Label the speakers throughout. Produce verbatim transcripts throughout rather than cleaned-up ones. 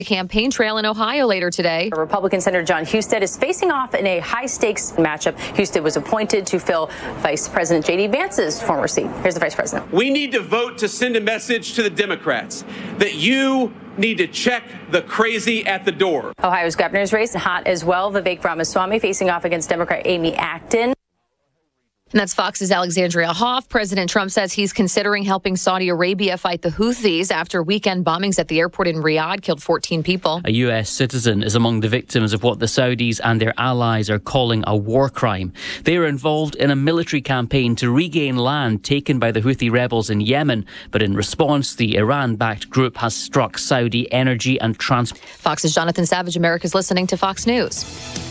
Speaker 1: Campaign trail in Ohio later today.
Speaker 2: Republican Senator John Husted is facing off in a high-stakes matchup. Husted was appointed to fill Vice President J D Vance's former seat. Here's the Vice President.
Speaker 3: We need to vote to send a message to the Democrats that you need to check the crazy at the door.
Speaker 2: Ohio's governor's race hot as well. Vivek Ramaswamy facing off against Democrat Amy Acton.
Speaker 1: And that's Fox's Alexandria Hoff. President Trump says he's considering helping Saudi Arabia fight the Houthis after weekend bombings at the airport in Riyadh killed fourteen people.
Speaker 4: A U S citizen is among the victims of what the Saudis and their allies are calling a war crime. They are involved in a military campaign to regain land taken by the Houthi rebels in Yemen. But in response, the Iran-backed group has struck Saudi energy and transport.
Speaker 1: Fox's Jonathan Savage. America's listening to Fox News.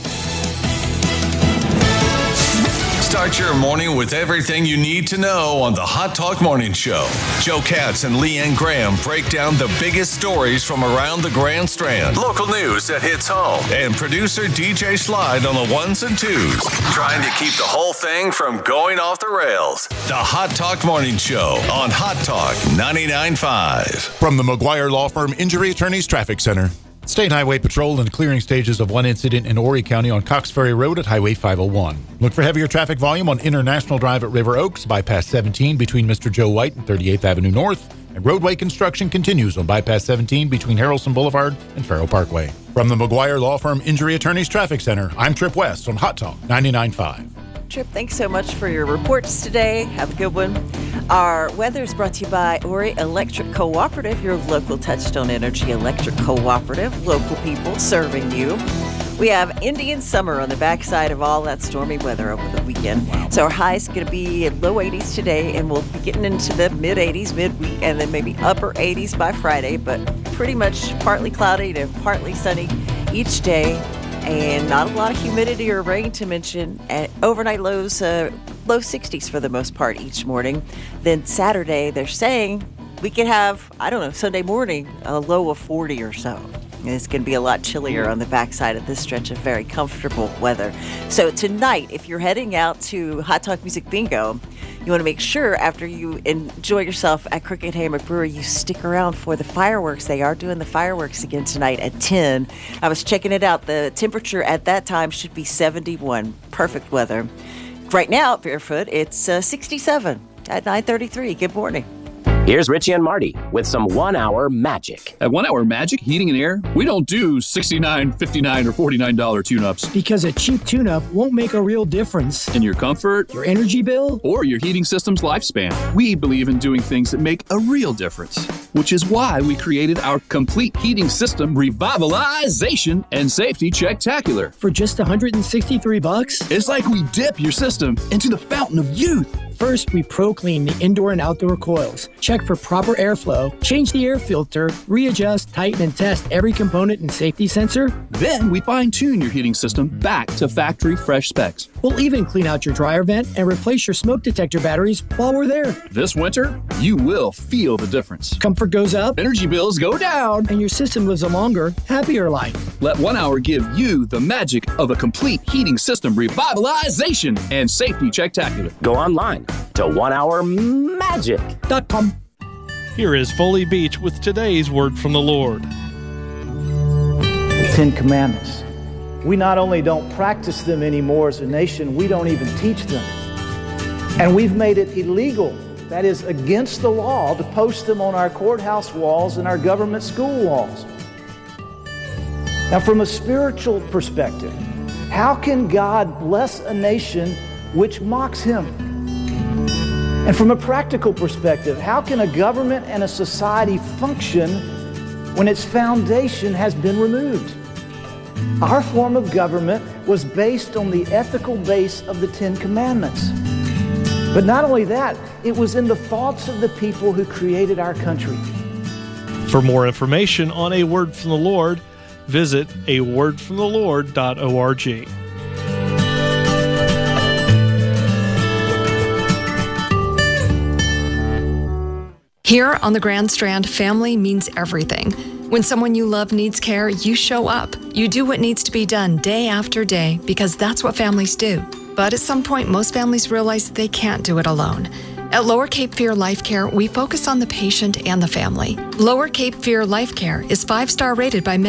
Speaker 5: Start your morning with everything you need to know on the Hot Talk Morning Show. Joe Katz and Leanne Graham break down the biggest stories from around the Grand Strand. Local news that hits home. And producer D J Slide on the ones and twos. Trying to keep the whole thing from going off the rails. The Hot Talk Morning Show on Hot Talk ninety-nine point five.
Speaker 6: From the McGuire Law Firm Injury Attorneys Traffic Center. State Highway Patrol in the clearing stages of one incident in Horry County on Cox Ferry Road at Highway five oh one. Look for heavier traffic volume on International Drive at River Oaks, bypass seventeen between Mister Joe White and thirty-eighth Avenue North, and roadway construction continues on bypass seventeen between Harrelson Boulevard and Farrow Parkway. From the McGuire Law Firm Injury Attorneys Traffic Center, I'm Trip West on Hot Talk ninety-nine point five.
Speaker 7: Trip, thanks so much for your reports today. Have a good one. Our weather is brought to you by Horry Electric Cooperative, your local Touchstone Energy Electric Cooperative. Local people serving you. We have Indian summer on the backside of all that stormy weather over the weekend. Wow. So our high is going to be in low eighties today, and we'll be getting into the mid eighties midweek, and then maybe upper eighties by Friday, but pretty much partly cloudy to partly sunny each day. And not a lot of humidity or rain to mention. And overnight lows, uh, low sixties for the most part each morning. Then Saturday, they're saying we could have, I don't know, Sunday morning, a low of forty or so. And it's going to be a lot chillier on the backside of this stretch of very comfortable weather. So tonight, if you're heading out to Hot Talk Music Bingo, you want to make sure after you enjoy yourself at Crooked Hammock Brewery, you stick around for the fireworks. They are doing the fireworks again tonight at ten. I was checking it out. The temperature at that time should be seventy-one. Perfect weather. Right now at Barefoot, it's uh, sixty-seven at nine thirty-three. Good morning.
Speaker 8: Here's Richie and Marty with some one-hour magic.
Speaker 9: At one-hour magic, heating and air, we don't do sixty-nine, fifty-nine, or forty-nine dollar tune-ups.
Speaker 10: Because a cheap tune-up won't make a real difference.
Speaker 9: In your comfort,
Speaker 10: your energy bill,
Speaker 9: or your heating system's lifespan. We believe in doing things that make a real difference, which is why we created our complete heating system revitalization and safety check-tacular.
Speaker 10: For just one hundred sixty-three bucks?
Speaker 9: It's like we dip your system into the fountain of youth.
Speaker 10: First, we pro-clean the indoor and outdoor coils, check for proper airflow, change the air filter, readjust, tighten, and test every component and safety sensor.
Speaker 9: Then we fine-tune your heating system back to factory fresh specs.
Speaker 10: We'll even clean out your dryer vent and replace your smoke detector batteries while we're there.
Speaker 9: This winter, you will feel the difference.
Speaker 10: Comfort goes up,
Speaker 9: energy bills go down,
Speaker 10: and your system lives a longer, happier life.
Speaker 9: Let One Hour give you the magic of a complete heating system revitalization and safety check-tacular.
Speaker 8: Go online to one hour magic dot com.
Speaker 11: Here is Foley Beach with today's word from the Lord.
Speaker 12: The Ten Commandments. We not only don't practice them anymore as a nation, we don't even teach them. And we've made it illegal, that is against the law, to post them on our courthouse walls and our government school walls. Now, from a spiritual perspective, how can God bless a nation which mocks him? And from a practical perspective, how can a government and a society function when its foundation has been removed? Our form of government was based on the ethical base of the Ten Commandments. But not only that, it was in the thoughts of the people who created our country.
Speaker 11: For more information on A Word from the Lord, visit a word from the lord dot org.
Speaker 13: Here on the Grand Strand, family means everything. When someone you love needs care, you show up. You do what needs to be done day after day because that's what families do. But at some point, most families realize they can't do it alone. At Lower Cape Fear Life Care, we focus on the patient and the family. Lower Cape Fear Life Care is five-star rated by